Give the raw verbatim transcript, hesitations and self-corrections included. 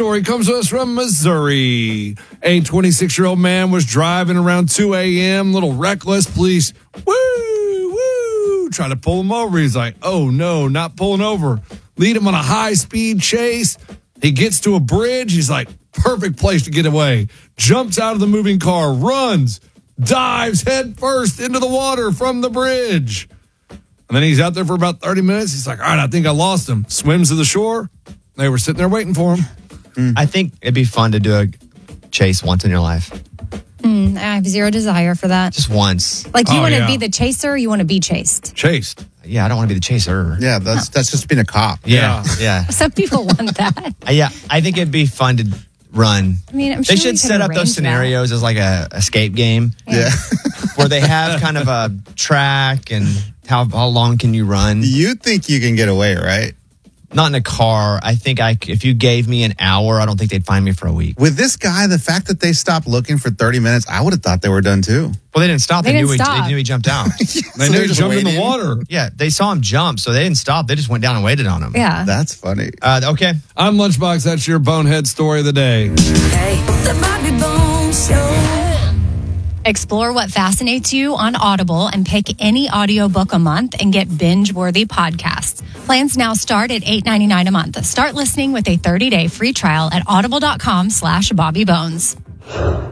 story comes to us from Missouri. A twenty-six-year-old man was driving around two a.m., a little reckless. Police, woo, woo, try to pull him over. He's like, oh, no, not pulling over. Lead him on a high-speed chase. He gets to a bridge. He's like, perfect place to get away. Jumps out of the moving car, runs, dives head first into the water from the bridge. And then he's out there for about thirty minutes. He's like, all right, I think I lost him. Swims to the shore. They were sitting there waiting for him. Mm. I think it'd be fun to do a chase once in your life. Mm, I have zero desire for that. Just once. Like, you Oh, want to yeah. be the chaser or you want to be chased? Chased. Yeah, I don't want to be the chaser. Yeah, that's that's just being a cop. Yeah, yeah. Some people want that. Uh, yeah, I think it'd be fun to run. I mean, I'm They sure we should could set up arrange those scenarios as like a escape game Yeah. where they have kind of a track and how how long can you run? You think you can get away, right? Not in a car. I think I c- if you gave me an hour, I don't think they'd find me for a week. With this guy, the fact that they stopped looking for thirty minutes, I would have thought they were done too. Well, they didn't stop. They They, didn't knew, he, stop. they knew he jumped out. They So knew they're he just jumped in the waiting? water. Yeah, they saw him jump, so they didn't stop. They just went down and waited on him. Yeah. That's funny. Uh, okay. I'm Lunchbox. That's your bonehead story of the day. The Bobby Bones Show. Explore what fascinates you on Audible and pick any audiobook a month and get binge-worthy podcasts. Plans now start at eight ninety-nine a month. Start listening with a thirty-day free trial at audible.com slash Bobby Bones.